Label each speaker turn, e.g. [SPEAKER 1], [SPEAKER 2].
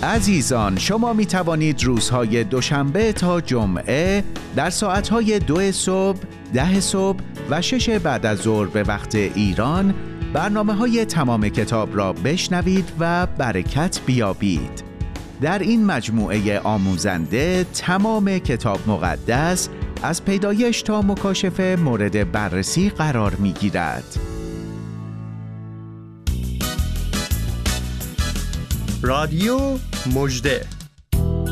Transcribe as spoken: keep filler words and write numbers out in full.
[SPEAKER 1] عزیزان، شما می توانید روزهای دوشنبه تا جمعه در ساعتهای دو صبح، ده صبح و شش بعد از ظهر به وقت ایران برنامه‌های تمام کتاب را بشنوید و برکت بیابید. در این مجموعه آموزنده تمام کتاب مقدس از پیدایش تا مکاشفه مورد بررسی قرار می‌گیرد.
[SPEAKER 2] رادیو مژده.